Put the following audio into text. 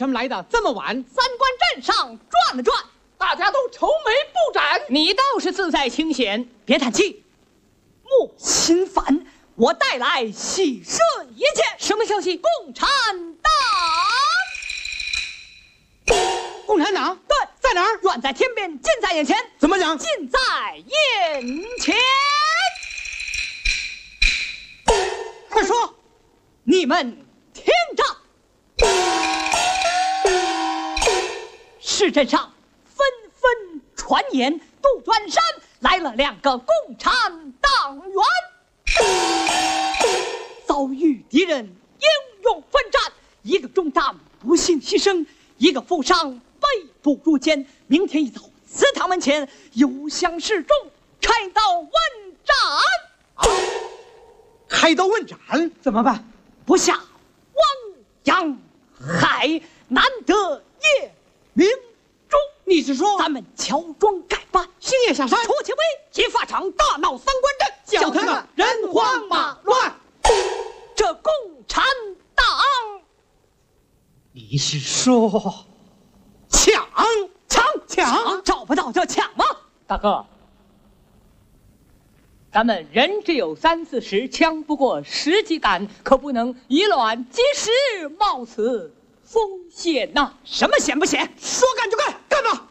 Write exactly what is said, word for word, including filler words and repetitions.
什么来的这么晚？ 三关镇上转了转， 大家都愁眉不展。 你倒是自在清闲，别叹气，莫心烦。我带来喜事一件。什么消息？共产党！ 共产党？ 对， 在哪儿？ 远在天边，近在眼前。 怎么讲？ 近在眼前。 快说！ 你们听着。市镇上纷纷传言，杜鹃山来了两个共产党员，遭遇敌人英勇奋战，一个中弹不幸牺牲，一个负伤被捕入监。明天一早，祠堂门前有乡示众，开刀问斩。 啊、开刀问斩怎么办？ 不下汪洋海，难得夜明中。 你是说咱们乔装改扮， 星夜下山， 出其威，劫法场，大闹三关镇， 叫他们人慌马乱。 这共产党， 你是说抢抢抢？ 找不到就抢吗？大哥，咱们人只有三四十，枪不过十几杆，可不能以卵击石，冒此风险呐、啊！什么险不险？ 说干就干，干吧！